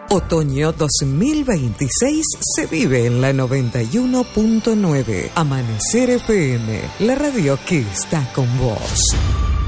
Otoño 2026 se vive en la 91.9. Amanecer FM, la radio que está con vos.